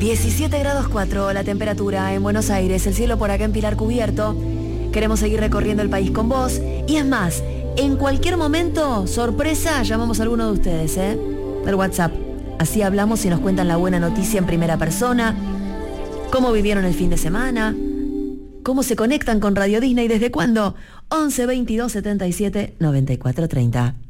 17 grados 4 la temperatura en Buenos Aires, el cielo por acá en Pilar cubierto. Queremos seguir recorriendo el país con vos. Y es más, en cualquier momento, sorpresa, llamamos a alguno de ustedes, del WhatsApp. Así hablamos y nos cuentan la buena noticia en primera persona, cómo vivieron el fin de semana, cómo se conectan con Radio Disney, desde cuándo. 11 22 77 94 30.